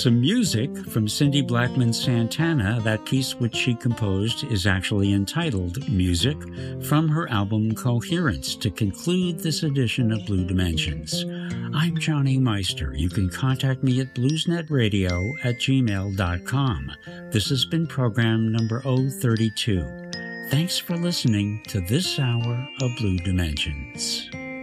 Some music from Cindy Blackman Santana. That piece which she composed is actually entitled Music from her album Coherence to conclude this edition of Blue Dimensions. I'm Johnny Meister. You can contact me at bluesnetradio@gmail.com. This has been program number 032. Thanks for listening to this hour of Blue Dimensions.